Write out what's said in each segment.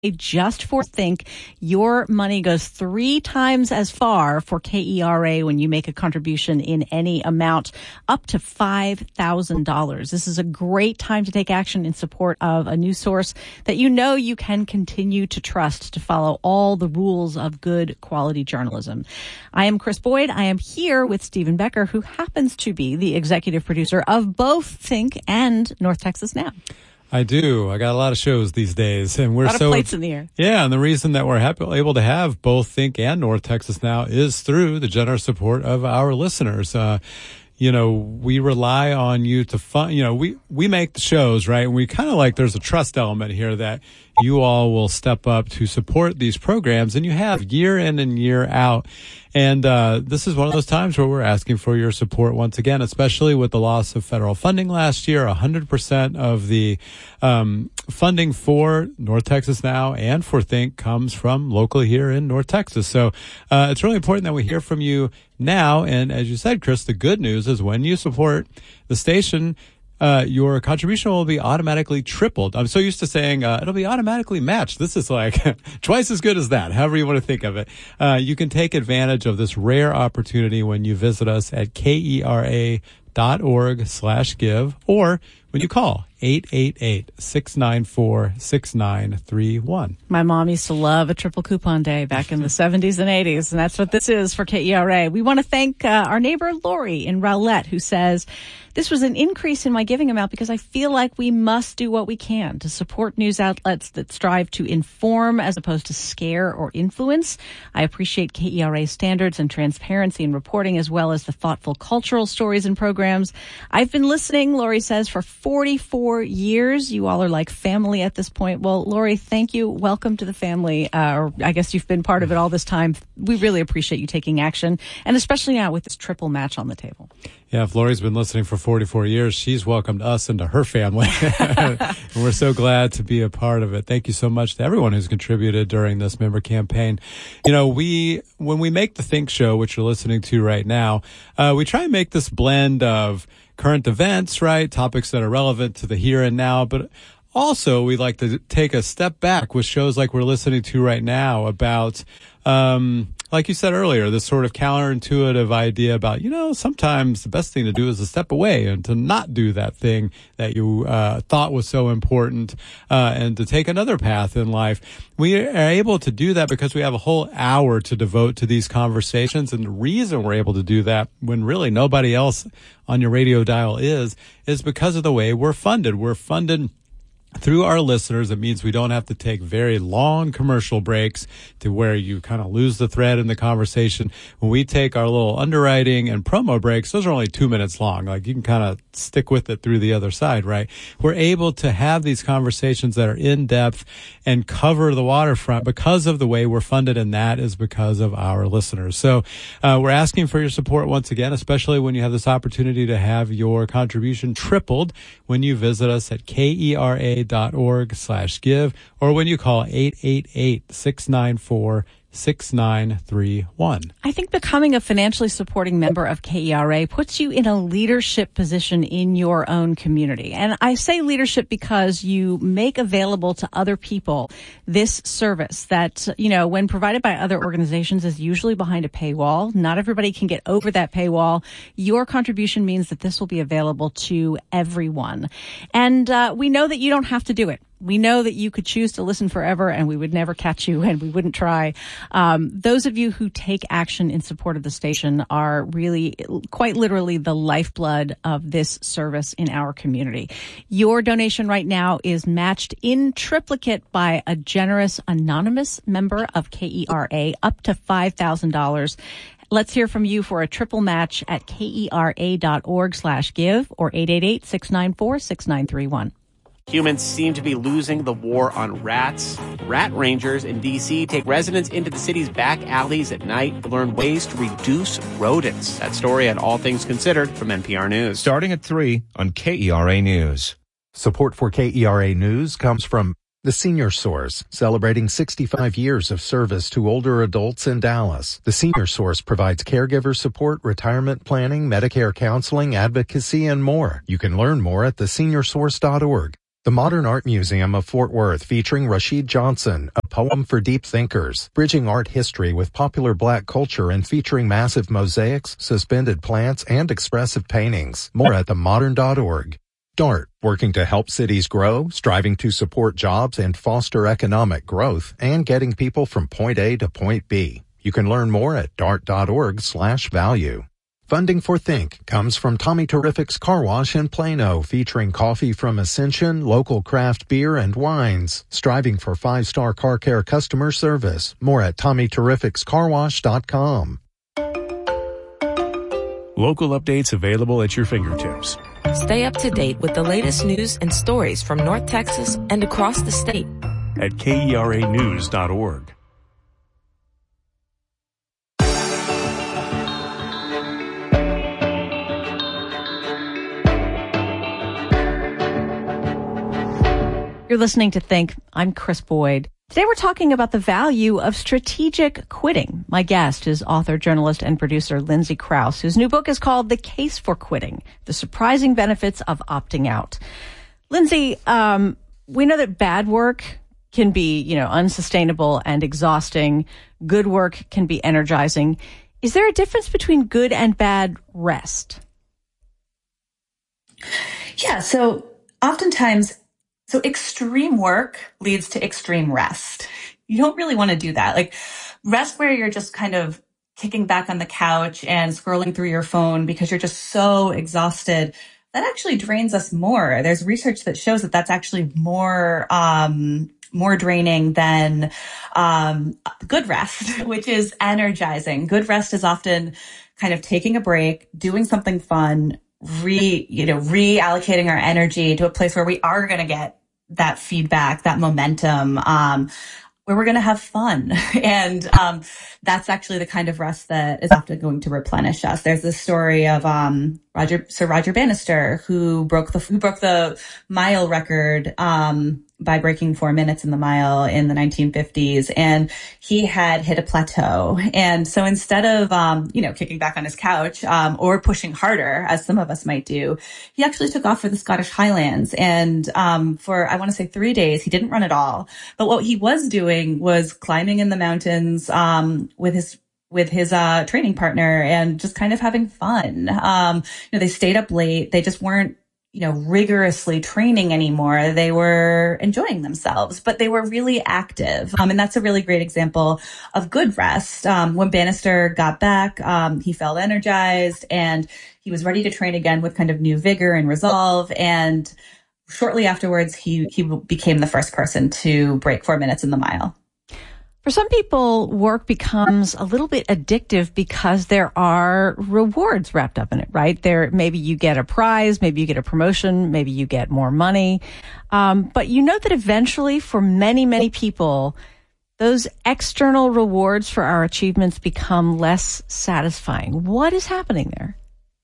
just for Think. Your money goes 3 times as far for KERA when you make a contribution in any amount up to $5,000. This is a great time to take action in support of a news source that you know you can continue to trust to follow all the rules of good quality journalism. I am Chris Boyd. I am here with Stephen Becker, who happens to be the executive producer of both Think and North Texas Now. I do. I got a lot of shows these days, and we're a lot of plates in the air. Yeah, and the reason that we're able to have both Think and North Texas Now is through the generous support of our listeners. We rely on you to fund. We make the shows, right? And we kind of there's a trust element here that you all will step up to support these programs, and you have year in and year out. And this is one of those times where we're asking for your support once again, especially with the loss of federal funding last year. 100% of the funding for North Texas Now and for Think comes from locally here in North Texas. So it's really important that we hear from you now. And as you said, Chris, the good news is when you support the station, your contribution will be automatically tripled. I'm so used to saying it'll be automatically matched. This is twice as good as that, however you want to think of it. You can take advantage of this rare opportunity when you visit us at KERA.org/give, or when you call 888-694-6931. My mom used to love a triple coupon day back in the 70s and 80s, and that's what this is for KERA. We want to thank our neighbor Lori in Rowlett, who says, "This was an increase in my giving amount because I feel like we must do what we can to support news outlets that strive to inform as opposed to scare or influence. I appreciate KERA's standards and transparency in reporting, as well as the thoughtful cultural stories and programs. I've been listening," Lori says, "for 44 years. You all are like family at this point." Well, Lori, thank you. Welcome to the family. Or I guess you've been part of it all this time. We really appreciate you taking action, and especially now with this triple match on the table. Yeah, if Lori's been listening for 44 years, she's welcomed us into her family. And we're so glad to be a part of it. Thank you so much to everyone who's contributed during this member campaign. When we make the Think Show, which you're listening to right now, we try and make this blend of current events, right? Topics that are relevant to the here and now, but also we like to take a step back with shows like we're listening to right now about, like you said earlier, this sort of counterintuitive idea about, sometimes the best thing to do is to step away and to not do that thing that you thought was so important, and to take another path in life. We are able to do that because we have a whole hour to devote to these conversations. And the reason we're able to do that when really nobody else on your radio dial is because of the way we're funded. We're funded through our listeners. It means we don't have to take very long commercial breaks to where you kind of lose the thread in the conversation. When we take our little underwriting and promo breaks, those are only 2 minutes long. You can kind of stick with it through the other side, right? We're able to have these conversations that are in depth and cover the waterfront because of the way we're funded, and that is because of our listeners. So we're asking for your support once again, especially when you have this opportunity to have your contribution tripled when you visit us at KERA.org/give, or when you call 888-694-6931. I think becoming a financially supporting member of KERA puts you in a leadership position in your own community. And I say leadership because you make available to other people this service that, when provided by other organizations, is usually behind a paywall. Not everybody can get over that paywall. Your contribution means that this will be available to everyone. And we know that you don't have to do it. We know that you could choose to listen forever, and we would never catch you, and we wouldn't try. Those of you who take action in support of the station are really, quite literally, the lifeblood of this service in our community. Your donation right now is matched in triplicate by a generous anonymous member of KERA, up to $5,000. Let's hear from you for a triple match at KERA.org/give or 888-694-6931. Humans seem to be losing the war on rats. Rat rangers in D.C. take residents into the city's back alleys at night to learn ways to reduce rodents. That story at All Things Considered from NPR News. Starting at 3 on KERA News. Support for KERA News comes from The Senior Source, celebrating 65 years of service to older adults in Dallas. The Senior Source provides caregiver support, retirement planning, Medicare counseling, advocacy, and more. You can learn more at thesenioursource.org. The Modern Art Museum of Fort Worth featuring Rashid Johnson, a poem for deep thinkers, bridging art history with popular black culture and featuring massive mosaics, suspended plants, and expressive paintings. More at themodern.org. DART, working to help cities grow, striving to support jobs and foster economic growth, and getting people from point A to point B. You can learn more at dart.org/value. Funding for Think comes from Tommy Terrific's Car Wash in Plano, featuring coffee from Ascension, local craft beer, and wines. Striving for 5-star car care customer service. More at TommyTerrificsCarWash.com. Local updates available at your fingertips. Stay up to date with the latest news and stories from North Texas and across the state at KERAnews.org. You're listening to Think. I'm Chris Boyd. Today we're talking about the value of strategic quitting. My guest is author, journalist, and producer Lindsay Crouse, whose new book is called The Case for Quitting: The Surprising Benefits of Opting Out. Lindsay, we know that bad work can be, unsustainable and exhausting. Good work can be energizing. Is there a difference between good and bad rest? Yeah, so oftentimes, extreme work leads to extreme rest. You don't really want to do that. Like rest where you're just kind of kicking back on the couch and scrolling through your phone because you're just so exhausted. That actually drains us more. There's research that shows that that's actually more draining than good rest, which is energizing. Good rest is often kind of taking a break, doing something fun, reallocating our energy to a place where we are going to get that feedback, that momentum, where we're going to have fun. And that's actually the kind of rest that is often going to replenish us. There's this story of Sir Roger Bannister, who broke the mile record by breaking 4 minutes in the mile in the 1950s. And he had hit a plateau. And so instead of, kicking back on his couch or pushing harder, as some of us might do, he actually took off for the Scottish Highlands. And for, I want to say 3 days, he didn't run at all. But what he was doing was climbing in the mountains with his training partner and just kind of having fun. They stayed up late. They just weren't, rigorously training anymore. They were enjoying themselves, but they were really active. And that's a really great example of good rest. When Bannister got back, he felt energized and he was ready to train again with kind of new vigor and resolve. And shortly afterwards, he became the first person to break 4 minutes in the mile. For some people, work becomes a little bit addictive because there are rewards wrapped up in it, right? Maybe you get a prize, maybe you get a promotion, maybe you get more money. But you know that eventually for many, many people, those external rewards for our achievements become less satisfying. What is happening there?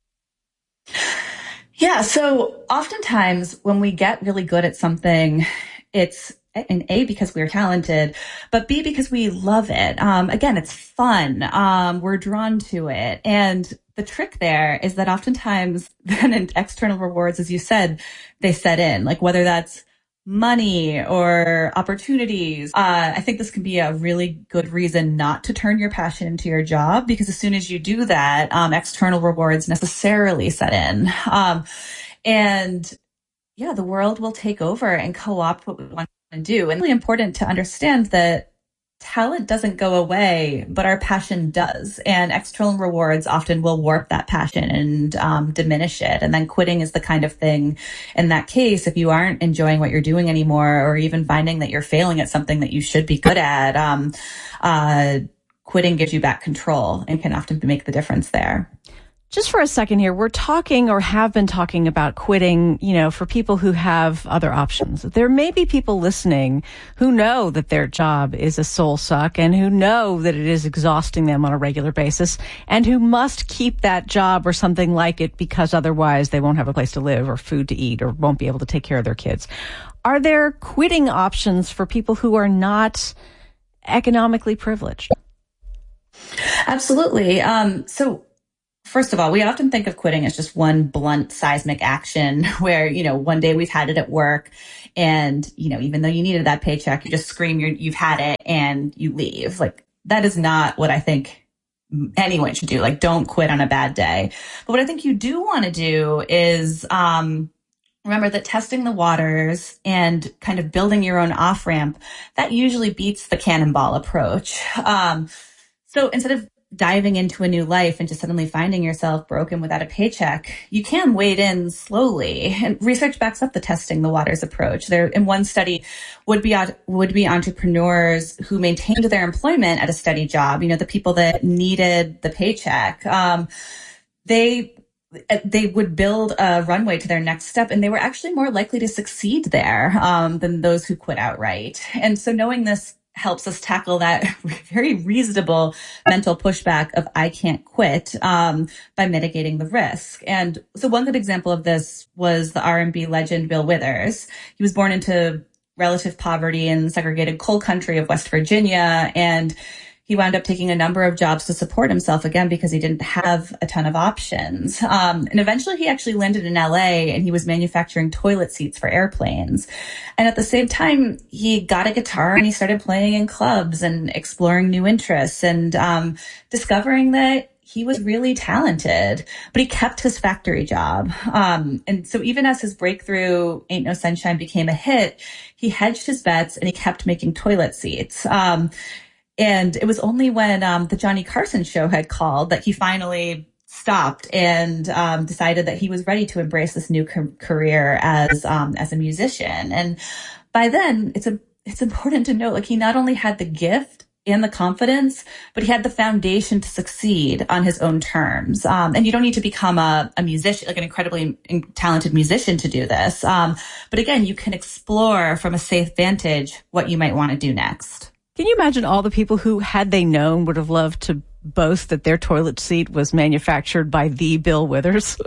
Yeah, so oftentimes when we get really good at something, it's and A, because we're talented, but B, because we love it. Again, it's fun. We're drawn to it. And the trick there is that oftentimes then external rewards, as you said, they set in, like whether that's money or opportunities. I think this can be a really good reason not to turn your passion into your job, because as soon as you do that, external rewards necessarily set in. And yeah, the world will take over and co-opt what we want to do. And it's really important to understand that talent doesn't go away, but our passion does. And external rewards often will warp that passion and diminish it. And then quitting is the kind of thing in that case, if you aren't enjoying what you're doing anymore, or even finding that you're failing at something that you should be good at, quitting gives you back control and can often make the difference there. Just for a second here, we're talking or have been talking about quitting, for people who have other options. There may be people listening who know that their job is a soul suck and who know that it is exhausting them on a regular basis and who must keep that job or something like it because otherwise they won't have a place to live or food to eat or won't be able to take care of their kids. Are there quitting options for people who are not economically privileged? Absolutely. So First of all, we often think of quitting as just one blunt seismic action where, one day we've had it at work and, even though you needed that paycheck, you just scream you've had it and you leave. Like, that is not what I think anyone should do. Like, don't quit on a bad day. But what I think you do want to do is, remember that testing the waters and kind of building your own off-ramp, that usually beats the cannonball approach. So instead of diving into a new life and just suddenly finding yourself broken without a paycheck, you can wade in slowly. And research backs up the testing the waters approach. There, in one study, would-be entrepreneurs who maintained their employment at a steady job, the people that needed the paycheck, they would build a runway to their next step, and they were actually more likely to succeed there than those who quit outright. And so knowing this helps us tackle that very reasonable mental pushback of I can't quit by mitigating the risk. And so one good example of this was the R&B legend Bill Withers. He was born into relative poverty in segregated coal country of West Virginia, and he wound up taking a number of jobs to support himself, again, because he didn't have a ton of options. And eventually he actually landed in LA, and he was manufacturing toilet seats for airplanes. And at the same time, he got a guitar and he started playing in clubs and exploring new interests and discovering that he was really talented, but he kept his factory job. And so even as his breakthrough Ain't No Sunshine became a hit, he hedged his bets and he kept making toilet seats. And it was only when the Johnny Carson show had called that he finally stopped and decided that he was ready to embrace this new career as a musician. And by then, it's important to note, like, he not only had the gift and the confidence, but he had the foundation to succeed on his own terms. And you don't need to become a musician, like an incredibly talented musician, to do this. But again, you can explore from a safe vantage what you might want to do next. Can you imagine all the people who, had they known, would have loved to boast that their toilet seat was manufactured by the Bill Withers?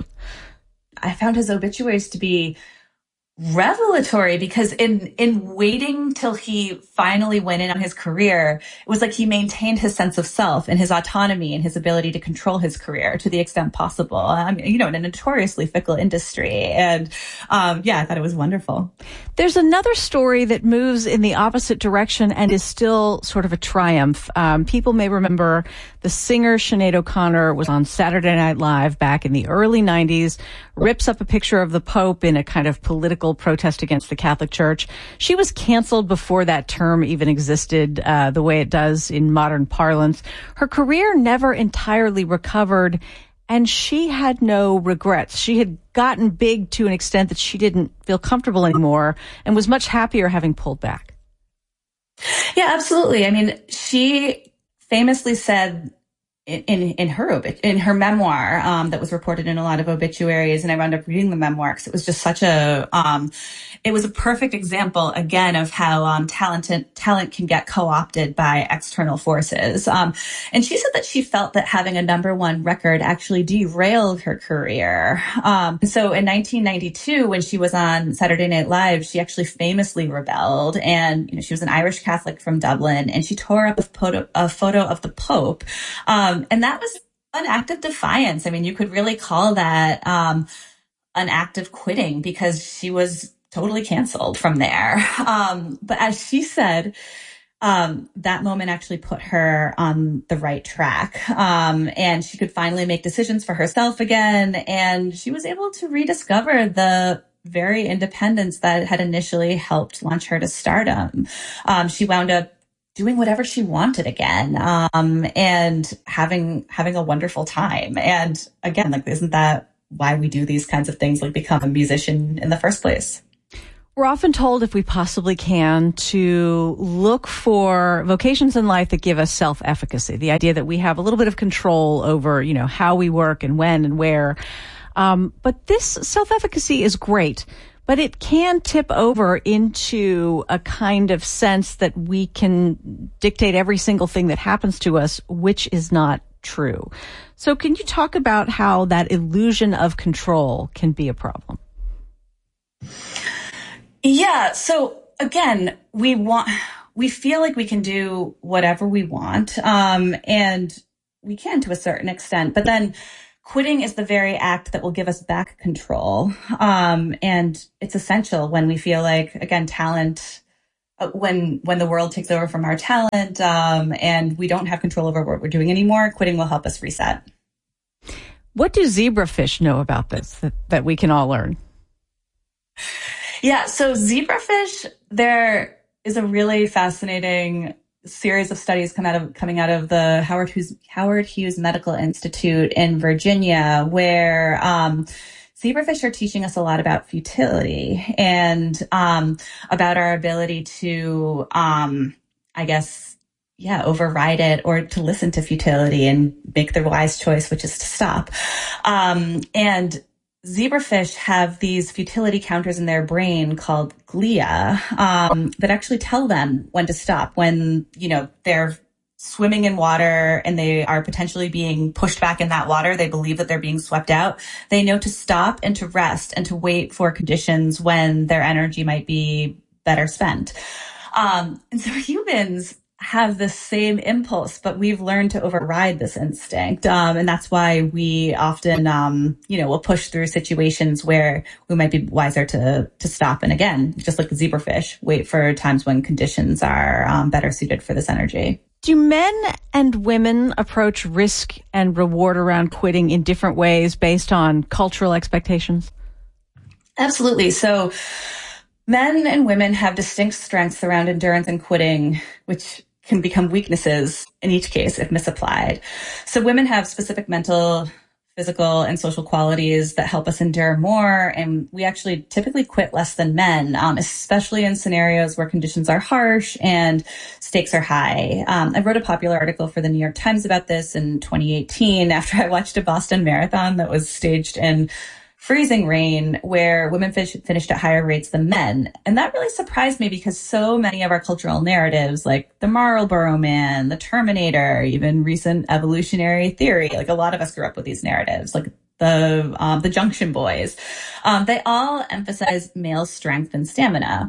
I found his obituaries to be revelatory because in waiting till he finally went in on his career, it was like he maintained his sense of self and his autonomy and his ability to control his career to the extent possible. In a notoriously fickle industry. And I thought it was wonderful. There's another story that moves in the opposite direction and is still sort of a triumph. People may remember the singer Sinead O'Connor was on Saturday Night Live back in the early 90s, rips up a picture of the Pope in a kind of political protest against the Catholic Church. She was canceled before that term even existed the way it does in modern parlance. Her career never entirely recovered, and she had no regrets. She had gotten big to an extent that she didn't feel comfortable anymore and was much happier having pulled back. Yeah, absolutely. I mean, she famously said in her memoir that was reported in a lot of obituaries, and I wound up reading the memoir because it was just such it was a perfect example again of how talent can get co-opted by external forces. And she said that she felt that having a number one record actually derailed her career. So in 1992, when she was on Saturday Night Live, she actually famously rebelled, and she was an Irish Catholic from Dublin, and she tore up a photo of the Pope. And that was an act of defiance. I mean, you could really call that an act of quitting because she was totally canceled from there. But as she said, that moment actually put her on the right track. And she could finally make decisions for herself again. And she was able to rediscover the very independence that had initially helped launch her to stardom. She wound up doing whatever she wanted again, and having a wonderful time. And again, like, isn't that why we do these kinds of things, like become a musician in the first place? We're often told, if we possibly can, to look for vocations in life that give us self-efficacy, the idea that we have a little bit of control over, how we work and when and where. But this self-efficacy is great, but it can tip over into a kind of sense that we can dictate every single thing that happens to us, which is not true. So can you talk about how that illusion of control can be a problem? Yeah. So again, we feel like we can do whatever we want, and we can to a certain extent, but then quitting is the very act that will give us back control. And it's essential when we feel like, again, talent, when the world takes over from our talent, and we don't have control over what we're doing anymore, quitting will help us reset. What do zebrafish know about this that we can all learn? Yeah, so zebrafish, there is a really fascinating series of studies coming out of the Howard Hughes Medical Institute in Virginia, where zebrafish are teaching us a lot about futility and about our ability to, override it or to listen to futility and make the wise choice, which is to stop. And zebrafish have these futility counters in their brain called glia that actually tell them when to stop. When, they're swimming in water and they are potentially being pushed back in that water, they believe that they're being swept out. They know to stop and to rest and to wait for conditions when their energy might be better spent. And so humans have the same impulse, but we've learned to override this instinct. And that's why we often, will push through situations where we might be wiser to stop. And again, just like the zebrafish, wait for times when conditions are better suited for this energy. Do men and women approach risk and reward around quitting in different ways based on cultural expectations? Absolutely. So men and women have distinct strengths around endurance and quitting, which can become weaknesses in each case if misapplied. So women have specific mental, physical, and social qualities that help us endure more, and we actually typically quit less than men, especially in scenarios where conditions are harsh and stakes are high. I wrote a popular article for the New York Times about this in 2018 after I watched a Boston Marathon that was staged in freezing rain, where women finished at higher rates than men. And that really surprised me because so many of our cultural narratives, like the Marlboro Man, the Terminator, even recent evolutionary theory, like a lot of us grew up with these narratives, like the Junction Boys. They all emphasize male strength and stamina.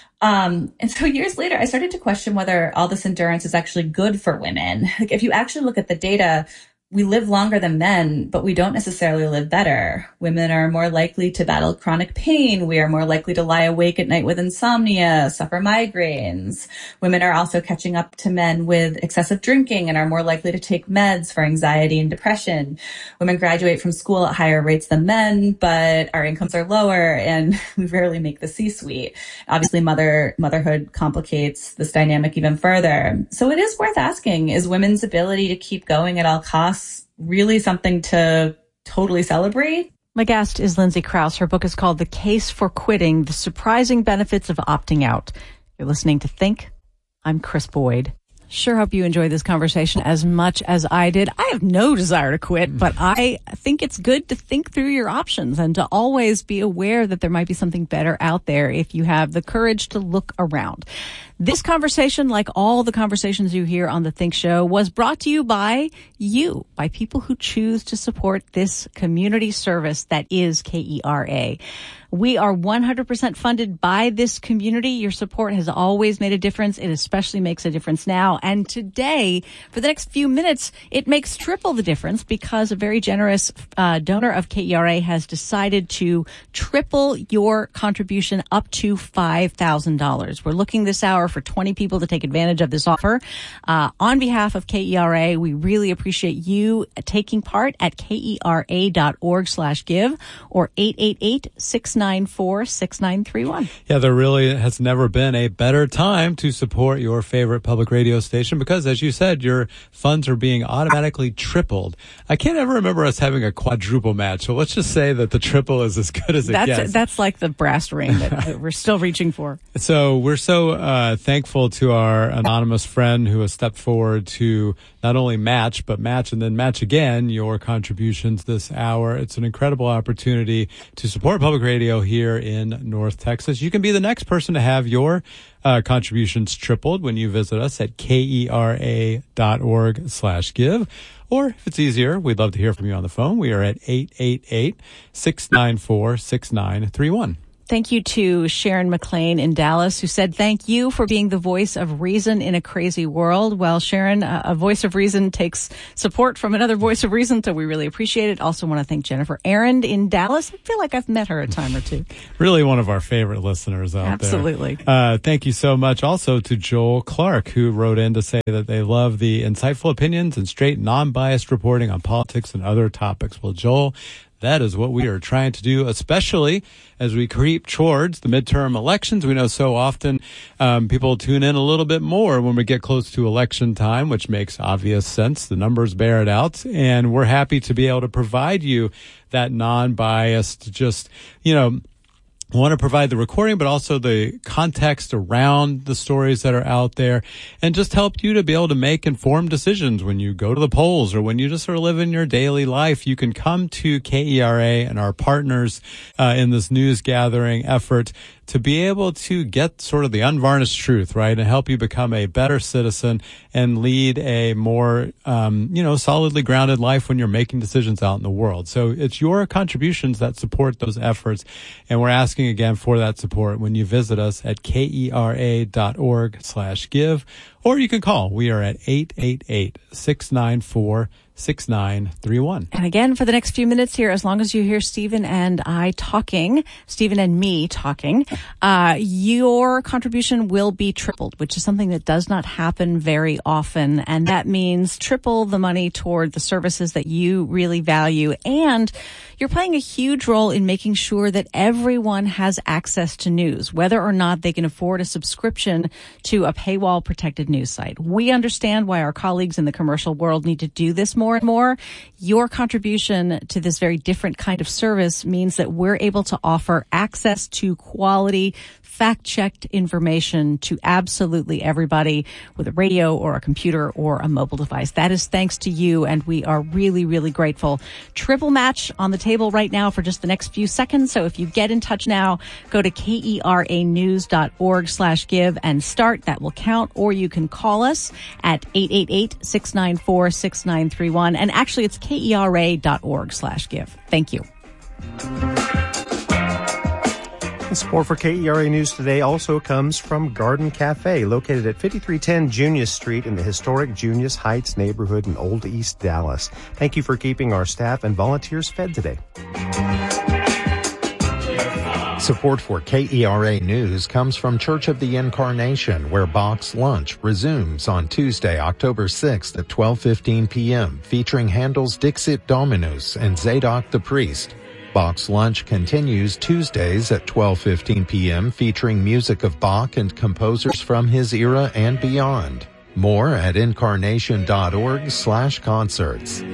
And so years later, I started to question whether all this endurance is actually good for women. Like if you actually look at the data, we live longer than men, but we don't necessarily live better. Women are more likely to battle chronic pain. We are more likely to lie awake at night with insomnia, suffer migraines. Women are also catching up to men with excessive drinking and are more likely to take meds for anxiety and depression. Women graduate from school at higher rates than men, but our incomes are lower and we rarely make the C-suite. Obviously, motherhood complicates this dynamic even further. So it is worth asking, is women's ability to keep going at all costs really something to totally celebrate? My guest is Lindsay Krause. Her book is called The Case for Quitting, The Surprising Benefits of Opting Out. You're listening to Think. I'm Chris Boyd. Sure hope you enjoyed this conversation as much as I did. I have no desire to quit, but I think it's good to think through your options and to always be aware that there might be something better out there if you have the courage to look around. This conversation, like all the conversations you hear on The Think Show, was brought to you by you, by people who choose to support this community service that is KERA. We are 100% funded by this community. Your support has always made a difference. It especially makes a difference now. And today, for the next few minutes, it makes triple the difference because a very generous donor of KERA has decided to triple your contribution up to $5,000. We're looking this hour for 20 people to take advantage of this offer. On behalf of KERA, we really appreciate you taking part at kera.org/give or 888-694-6931. Yeah, there really has never been a better time to support your favorite public radio station because, as you said, your funds are being automatically tripled. I can't ever remember us having a quadruple match, so let's just say that the triple is as good as it gets. That's like the brass ring that we're still reaching for. So we're so thankful to our anonymous friend who has stepped forward to not only match, but match and then match again your contributions this hour. It's an incredible opportunity to support public radio here in North Texas. You can be the next person to have your contributions tripled when you visit us at kera.org/give. Or if it's easier, we'd love to hear from you on the phone. We are at 888-694-6931. Thank you to Sharon McLean in Dallas, who said, thank you for being the voice of reason in a crazy world. Well, Sharon, a voice of reason takes support from another voice of reason, so we really appreciate it. Also want to thank Jennifer Aaron in Dallas. I feel like I've met her a time or two. Really one of our favorite listeners out there. Absolutely. Thank you so much also to Joel Clark, who wrote in to say that they love the insightful opinions and straight, non-biased reporting on politics and other topics. Well, Joel, that is what we are trying to do, especially as we creep towards the midterm elections. We know so often people tune in a little bit more when we get close to election time, which makes obvious sense. The numbers bear it out. And we're happy to be able to provide you that non-biased, just, want to provide the recording, but also the context around the stories that are out there, and just help you to be able to make informed decisions when you go to the polls or when you just sort of live in your daily life. You can come to KERA and our partners in this news gathering effort to be able to get sort of the unvarnished truth, right, and help you become a better citizen and lead a more, solidly grounded life when you're making decisions out in the world. So it's your contributions that support those efforts, and we're asking again for that support when you visit us at kera.org/give, or you can call. We are at 888-694-6931. And again, for the next few minutes here, as long as you hear Stephen and me talking, your contribution will be tripled, which is something that does not happen very often. And that means triple the money toward the services that you really value. And you're playing a huge role in making sure that everyone has access to news, whether or not they can afford a subscription to a paywall protected news site. We understand why our colleagues in the commercial world need to do this more and more. Your contribution to this very different kind of service means that we're able to offer access to quality, fact-checked information to absolutely everybody with a radio or a computer or a mobile device. That is thanks to you, and we are really, really grateful. Triple match on the table right now for just the next few seconds. So if you get in touch now, go to keranews.org/give and start. That will count. Or you can call us at 888-694-6931. And actually, it's kera.org/give. Thank you. And support for KERA News today also comes from Garden Cafe, located at 5310 Junius Street in the historic Junius Heights neighborhood in Old East Dallas. Thank you for keeping our staff and volunteers fed today. Support for KERA News comes from Church of the Incarnation, where Box Lunch resumes on Tuesday, October 6th at 12:15 p.m., featuring Handel's Dixit Dominus and Zadok the Priest. Bach's Lunch continues Tuesdays at 12:15 p.m., featuring music of Bach and composers from his era and beyond. More at incarnation.org/concerts.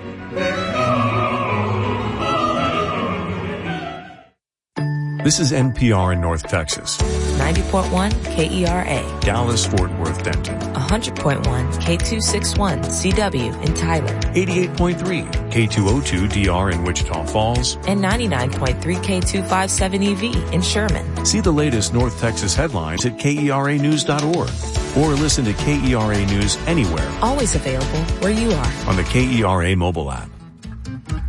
This is NPR in North Texas. 90.1 KERA. Dallas-Fort Worth, Denton. 100.1 K261 CW in Tyler. 88.3 K202DR in Wichita Falls. And 99.3 K257EV in Sherman. See the latest North Texas headlines at keranews.org. Or listen to KERA News anywhere. Always available where you are. On the KERA mobile app.